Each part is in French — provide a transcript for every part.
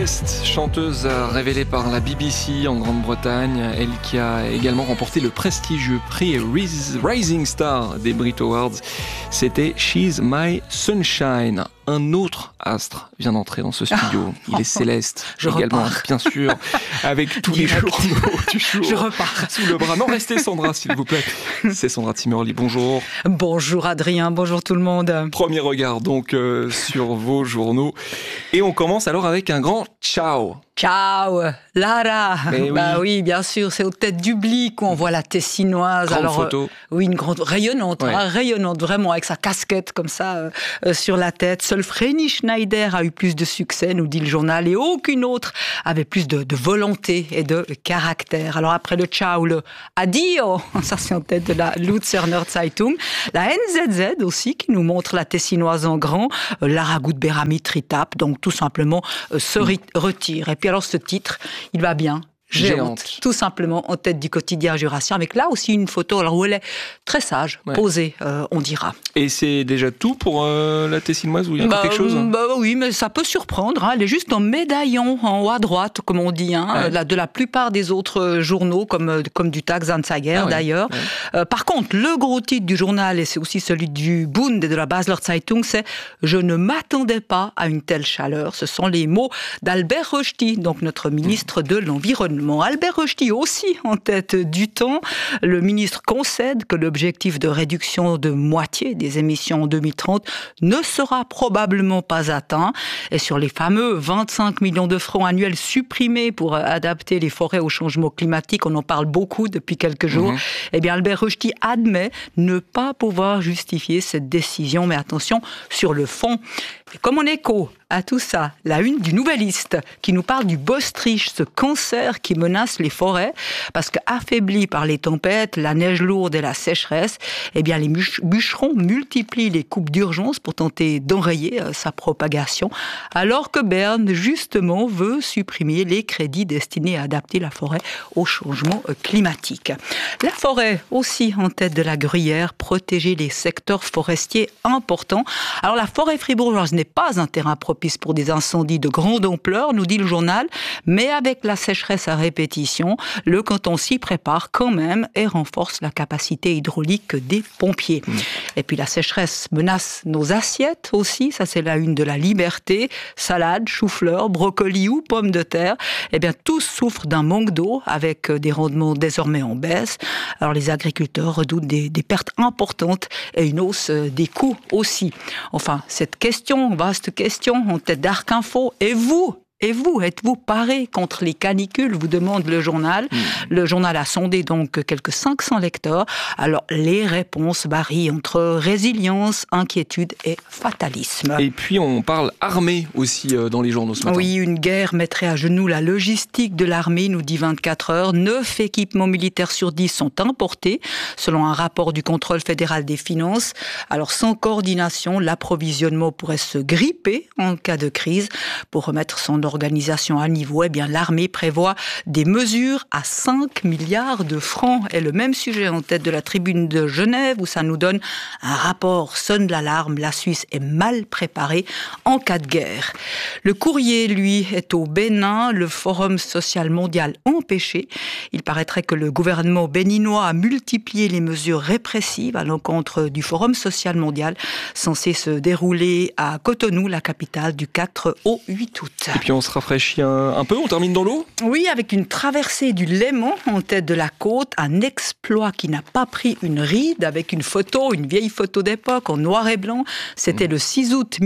Céleste, chanteuse révélée par la BBC en Grande-Bretagne, elle qui a également remporté le prestigieux prix Rising Star des Brit Awards, c'était She's My Sunshine. Un autre astre vient d'entrer dans ce studio. Il est Céleste, également, bien sûr, avec tous les journaux du jour. Je repars. Sous le bras. Non, restez Sandra, s'il vous plaît. C'est Sandra Timmerly, bonjour. Bonjour Adrien, bonjour tout le monde. Premier regard donc sur vos journaux. Et on commence alors avec un grand ciao. Ciao, Lara. Oui. Bah oui, bien sûr, c'est aux têtes du Blick où on voit la Tessinoise. Grande photo. Oui, une grande rayonnante, Ouais. rayonnante vraiment avec sa casquette comme ça sur la tête. Seul Vreni Schneider a eu plus de succès, nous dit le journal, et aucune autre avait plus de volonté et de caractère. Alors après le ciao, le addio, ça c'est en tête de la Luzerner Zeitung. La NZZ aussi qui nous montre la Tessinoise en grand. Lara Gutberami Tritap, donc tout simplement se retire. Et puis alors ce titre, il va bien. Géante, tout simplement en tête du quotidien jurassien, avec là aussi une photo alors où elle est très sage, posée, on dira. Et c'est déjà tout pour la Tessinoise ou il y a encore quelque chose Oui, mais ça peut surprendre. Hein. Elle est juste en médaillon, en haut à droite, comme on dit, de la plupart des autres journaux, comme du Tages-Anzeiger d'ailleurs. Ouais. Par contre, le gros titre du journal, et c'est aussi celui du Bund et de la Basler Zeitung, c'est « Je ne m'attendais pas à une telle chaleur ». Ce sont les mots d'Albert Rösti, donc notre ministre de l'Environnement. Albert Rösti aussi en tête du Temps. Le ministre concède que l'objectif de réduction de moitié des émissions en 2030 ne sera probablement pas atteint. Et sur les fameux 25 millions de francs annuels supprimés pour adapter les forêts au changement climatique, on en parle beaucoup depuis quelques jours, eh bien Albert Rösti admet ne pas pouvoir justifier cette décision. Mais attention, sur le fond, et comme en écho à tout ça, la une du Nouvelliste qui nous parle du bostryche, ce cancer qui menace les forêts, parce qu'affaiblis par les tempêtes, la neige lourde et la sécheresse, eh bien les bûcherons multiplient les coupes d'urgence pour tenter d'enrayer sa propagation, alors que Berne, justement, veut supprimer les crédits destinés à adapter la forêt au changement climatique. La forêt aussi en tête de la Gruyère, protéger les secteurs forestiers importants. Alors la forêt fribourgeoise n'est pas un terrain propice pour des incendies de grande ampleur, nous dit le journal, mais avec la sécheresse à répétition, le canton s'y prépare quand même et renforce la capacité hydraulique des pompiers. Et puis la sécheresse menace nos assiettes aussi, ça c'est la une de la Liberté, salade, chou-fleur, brocoli ou pommes de terre, eh bien tous souffrent d'un manque d'eau avec des rendements désormais en baisse. Alors les agriculteurs redoutent des pertes importantes et une hausse des coûts aussi. Enfin, cette question, vaste question, en tête d'Arc Info. Et vous, êtes-vous paré contre les canicules, vous demande le journal. Le journal a sondé donc quelques 500 lecteurs. Alors, les réponses varient entre résilience, inquiétude et fatalisme. Et puis, on parle armée aussi dans les journaux ce matin. Oui, une guerre mettrait à genoux la logistique de l'armée, nous dit 24 heures. 9 équipements militaires sur 10 sont importés, selon un rapport du contrôle fédéral des finances. Alors, sans coordination, l'approvisionnement pourrait se gripper en cas de crise. Pour remettre son organisation à niveau, eh bien, l'armée prévoit des mesures à 5 milliards de francs. Et le même sujet en tête de la Tribune de Genève, où ça nous donne un rapport sonne l'alarme. La Suisse est mal préparée en cas de guerre. Le Courrier, lui, est au Bénin. Le Forum social mondial empêché. Il paraîtrait que le gouvernement béninois a multiplié les mesures répressives à l'encontre du Forum social mondial, censé se dérouler à Cotonou, la capitale, du 4 au 8 août. Et puis on se rafraîchit un peu, on termine dans l'eau ? Oui, avec une traversée du Léman en tête de la côte, un exploit qui n'a pas pris une ride, avec une photo, une vieille photo d'époque en noir et blanc. C'était le 6 août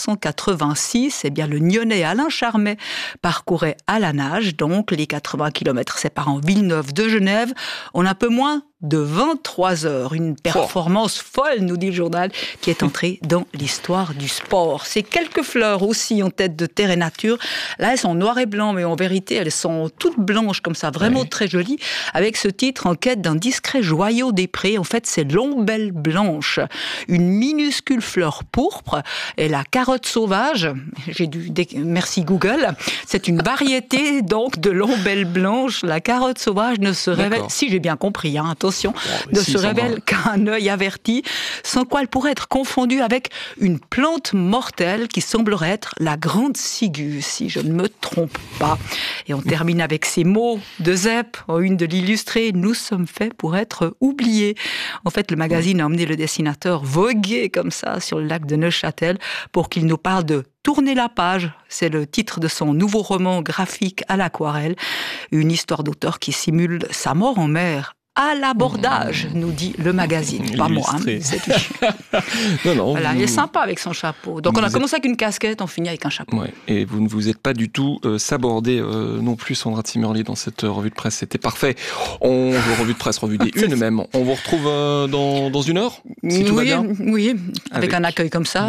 1986. Eh bien, le Nyonnais Alain Charmet parcourait à la nage, donc les 80 km séparant Villeneuve de Genève, en un peu moins de 23 heures. Une performance folle, nous dit le journal, qui est entrée dans l'histoire du sport. Ces quelques fleurs aussi en tête de Terre et Nature, là elles sont noires et blancs, mais en vérité elles sont toutes blanches comme ça, vraiment très jolies, avec ce titre en quête d'un discret joyau des prés. En fait, c'est l'ombelle blanche, une minuscule fleur pourpre, et la carotte sauvage, merci Google, c'est une variété donc de l'ombelle blanche. La carotte sauvage ne se révèle, si j'ai bien compris, attention, attention, ne se révèle qu'à un œil averti, sans quoi elle pourrait être confondue avec une plante mortelle qui semblerait être la grande ciguë, si je ne me trompe pas. Et on termine avec ces mots de Zep, en une de l'illustré, nous sommes faits pour être oubliés. En fait, le magazine a emmené le dessinateur voguer comme ça sur le lac de Neuchâtel pour qu'il nous parle de Tourner la page, c'est le titre de son nouveau roman graphique à l'aquarelle, une histoire d'auteur qui simule sa mort en mer. À l'abordage, nous dit le magazine. Pas moi, hein, c'est lui. Non, voilà, il est sympa avec son chapeau. Donc on a commencé avec une casquette, on finit avec un chapeau. Ouais, et vous ne vous êtes pas du tout sabordé non plus, Sandra Zimmerli, dans cette revue de presse. C'était parfait. Revue de presse, revue des unes même. On vous retrouve dans une heure, si tout va bien. Oui, avec un accueil comme ça.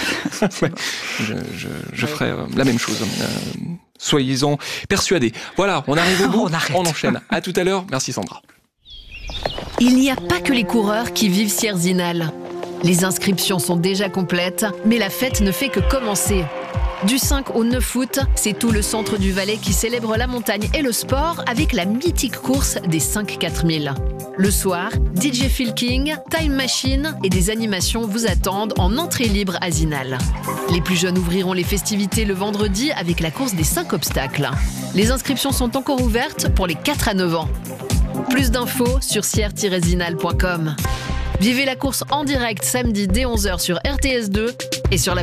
Je ferai la même chose. Soyez-en persuadés. Voilà, on arrive au bout, on enchaîne. À tout à l'heure. Merci Sandra. Il n'y a pas que les coureurs qui vivent Sierzinal. Les inscriptions sont déjà complètes, mais la fête ne fait que commencer. Du 5 au 9 août, c'est tout le centre du Valais qui célèbre la montagne et le sport avec la mythique course des 5-4000. Le soir, DJ Phil King, Time Machine et des animations vous attendent en entrée libre à Zinal. Les plus jeunes ouvriront les festivités le vendredi avec la course des 5 obstacles. Les inscriptions sont encore ouvertes pour les 4 à 9 ans. Plus d'infos sur sier-zinal.com. Vivez la course en direct samedi dès 11h sur RTS2 et sur l'application